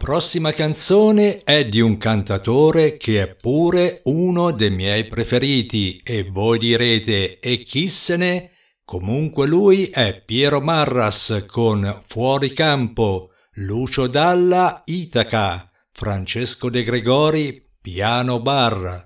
prossima canzone è di un cantatore che è pure uno dei miei preferiti e voi direte e chi se ne? Comunque lui è Piero Marras con Fuori Campo, Lucio Dalla Itaca, Francesco De Gregori Piano Bar.